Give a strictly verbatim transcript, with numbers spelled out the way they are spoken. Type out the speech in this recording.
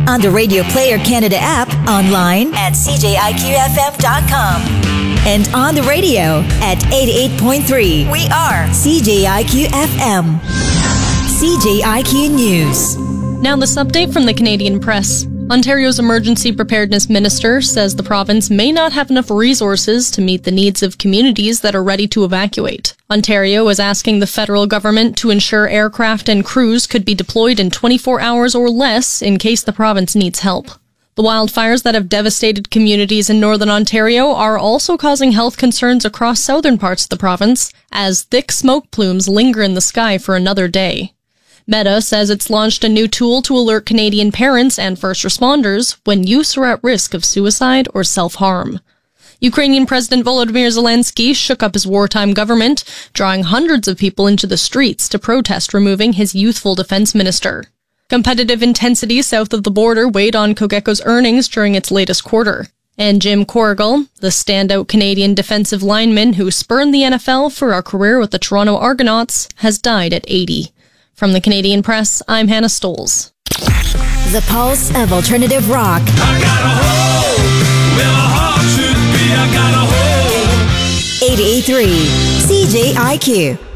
on the Radio Player Canada app, online at c j i q f m dot com, and on the radio at eighty-eight point three. We are C J I Q F M. C J I Q News. Now this update from the Canadian Press. Ontario's Emergency Preparedness Minister says the province may not have enough resources to meet the needs of communities that are ready to evacuate. Ontario is asking the federal government to ensure aircraft and crews could be deployed in twenty-four hours or less in case the province needs help. The wildfires that have devastated communities in northern Ontario are also causing health concerns across southern parts of the province, as thick smoke plumes linger in the sky for another day. Meta says it's launched a new tool to alert Canadian parents and first responders when youths are at risk of suicide or self-harm. Ukrainian President Volodymyr Zelensky shook up his wartime government, drawing hundreds of people into the streets to protest removing his youthful defense minister. Competitive intensity south of the border weighed on Cogeco's earnings during its latest quarter. And Jim Corrigal, the standout Canadian defensive lineman who spurned the N F L for a career with the Toronto Argonauts, has died at eighty. From the Canadian Press, I'm Hannah Stoles. The pulse of alternative rock. I got a hole where my heart should be. I got a hole. eighty-eight point three C J I Q.